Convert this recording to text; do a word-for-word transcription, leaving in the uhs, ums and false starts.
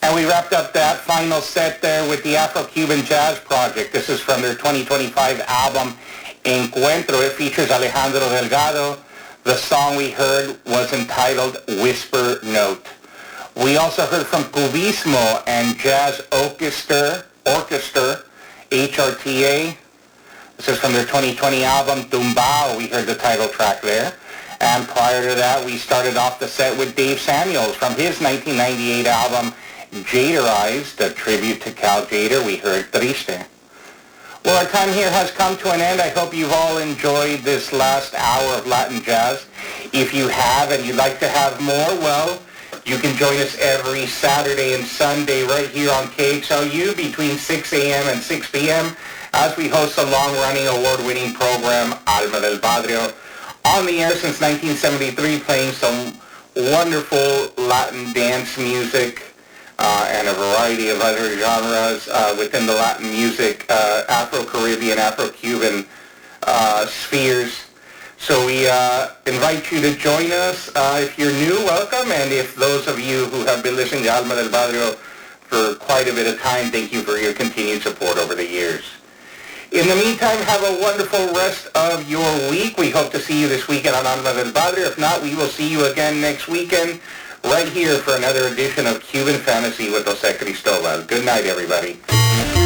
And we wrapped up that final set there with the Afro-Cuban Jazz Project. This is from their twenty twenty-five album, Encuentro. It features Alejandro Delgado. The song we heard was entitled Whisper Note. We also heard from Cubismo and Jazz Orchestra, Orchestra, H R T A. This is from their twenty twenty album, Tumbao. We heard the title track there. And prior to that, we started off the set with Dave Samuels from his nineteen ninety-eight album, Jaderized, a tribute to Cal Jader. We heard Triste. Well, our time here has come to an end. I hope you've all enjoyed this last hour of Latin Jazz. If you have and you'd like to have more, well, you can join us every Saturday and Sunday right here on K X L U between six a.m. and six p.m. as we host a long-running, award-winning program, Alma del Barrio, on the air since nineteen seventy-three, playing some wonderful Latin dance music, Uh, and a variety of other genres uh, within the Latin music, uh, Afro-Caribbean, Afro-Cuban uh, spheres. So we uh, invite you to join us. Uh, if you're new, welcome. And if those of you who have been listening to Alma del Barrio for quite a bit of time, thank you for your continued support over the years. In the meantime, have a wonderful rest of your week. We hope to see you this weekend on Alma del Barrio. If not, we will see you again next weekend, right here for another edition of Cuban Fantasy with Jose Cristobal. Good night, everybody.